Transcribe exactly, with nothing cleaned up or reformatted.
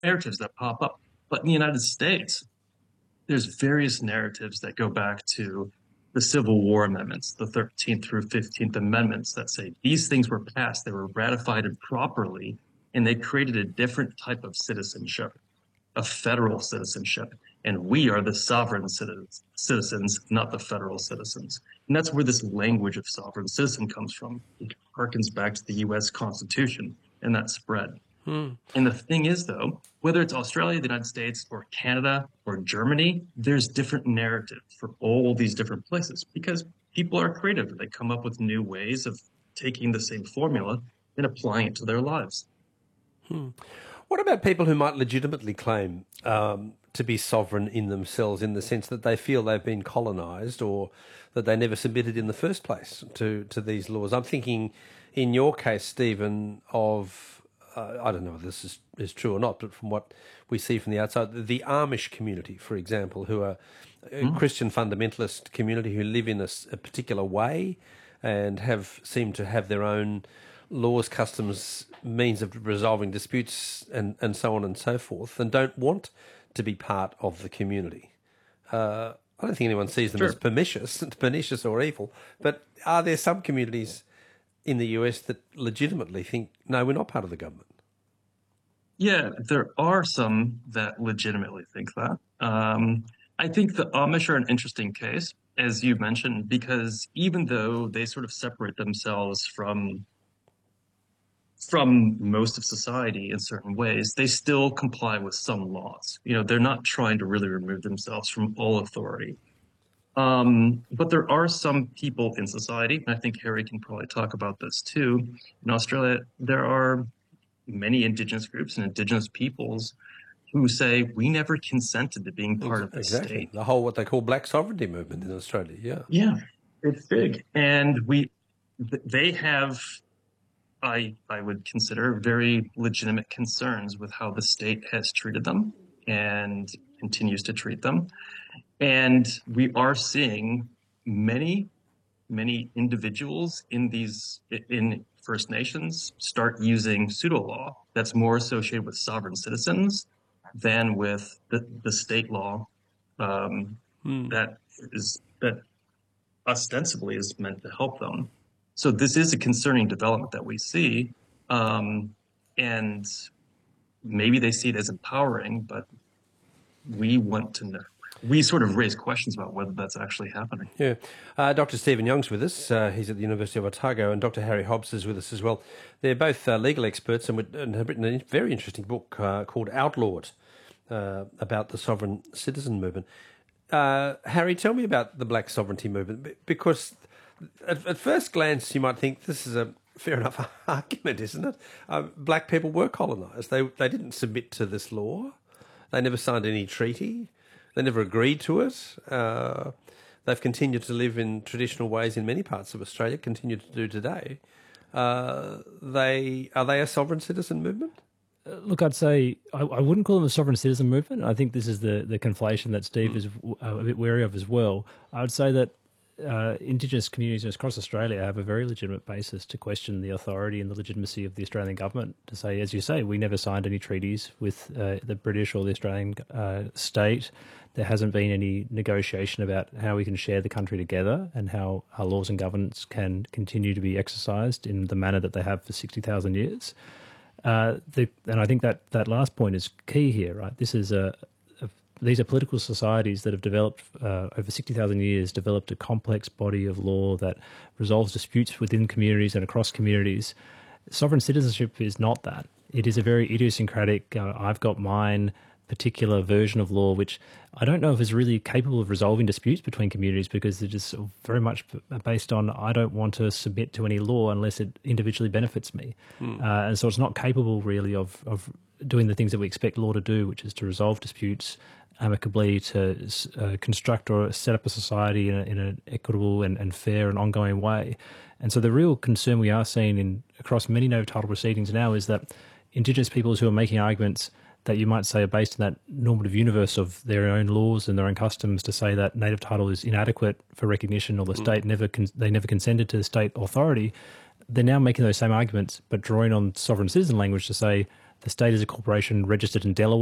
narratives that pop up. But in the United States, there's various narratives that go back to the Civil War amendments, the thirteenth through fifteenth Amendments that say these things were passed, they were ratified properly, and they created a different type of citizenship, a federal citizenship. And we are the sovereign citizens, not the federal citizens. And that's where this language of sovereign citizen comes from. It harkens back to the U S Constitution and that spread. Hmm. And the thing is, though, whether it's Australia, the United States, or Canada, or Germany, there's different narratives for all these different places because people are creative. They come up with new ways of taking the same formula and applying it to their lives. Hmm. What about people who might legitimately claim um, to be sovereign in themselves in the sense that they feel they've been colonised or that they never submitted in the first place to, to these laws? I'm thinking, in your case, Stephen, of... Uh, I don't know if this is, is true or not, but from what we see from the outside, the Amish community, for example, who are a Mm. Christian fundamentalist community who live in a, a particular way and have seem to have their own laws, customs, means of resolving disputes and, and so on and so forth, and don't want to be part of the community. Uh, I don't think anyone sees them Sure. as pernicious, pernicious or evil, but are there some communities in the U S that legitimately think, no, we're not part of the government? Yeah, there are some that legitimately think that. Um, I think the Amish are an interesting case, as you mentioned, because even though they sort of separate themselves from from most of society in certain ways, they still comply with some laws. You know, they're not trying to really remove themselves from all authority. Um, but there are some people in society, and I think Harry can probably talk about this too. In Australia, there are many indigenous groups and indigenous peoples who say we never consented to being part of the Exactly. state. The whole, what they call black sovereignty movement in Australia, yeah. Yeah, it's big. And we, th- they have, I, I would consider very legitimate concerns with how the state has treated them and continues to treat them. And we are seeing many, many individuals in these, in First Nations start using pseudo law that's more associated with sovereign citizens than with the, the state law um, Hmm. that is that ostensibly is meant to help them. So this is a concerning development that we see, um, and maybe they see it as empowering, but we want to know. We sort of raise questions about whether that's actually happening. Yeah. Uh, Doctor Stephen Young's with us. Uh, he's at the University of Otago, and Doctor Harry Hobbs is with us as well. They're both uh, legal experts and, would, and have written a very interesting book uh, called Outlawed uh, about the sovereign citizen movement. Uh, Harry, tell me about the black sovereignty movement, because at, at first glance you might think this is a fair enough argument, isn't it? Uh, black people were colonised. They, they didn't submit to this law. They never signed any treaty. They never agreed to it. Uh, they've continued to live in traditional ways in many parts of Australia, continue to do today. Uh, they are they a sovereign citizen movement? Uh, look, I'd say I, I wouldn't call them a sovereign citizen movement. I think this is the, the conflation that Steve mm. is uh, a bit wary of as well. I would say that uh, Indigenous communities across Australia have a very legitimate basis to question the authority and the legitimacy of the Australian government, to say, as you say, we never signed any treaties with uh, the British or the Australian uh, state. There hasn't been any negotiation about how we can share the country together and how our laws and governance can continue to be exercised in the manner that they have for sixty thousand years. Uh, the, and I think that that last point is key here, right? This is a, a these are political societies that have developed uh, over sixty thousand years, developed a complex body of law that resolves disputes within communities and across communities. Sovereign citizenship is not that. It is a very idiosyncratic, uh, I've got mine particular version of law, which I don't know if is really capable of resolving disputes between communities, because they're just very much based on, I don't want to submit to any law unless it individually benefits me. Mm. Uh, and so it's not capable really of, of doing the things that we expect law to do, which is to resolve disputes amicably, to uh, construct or set up a society in, a, in an equitable and, and fair and ongoing way. And so the real concern we are seeing in across many native title proceedings now is that Indigenous peoples who are making arguments that you might say are based in that normative universe of their own laws and their own customs, to say that native title is inadequate for recognition, or the mm. state never con- they never consented to state authority. They're now making those same arguments, but drawing on sovereign citizen language to say The state is a corporation registered in Delaware.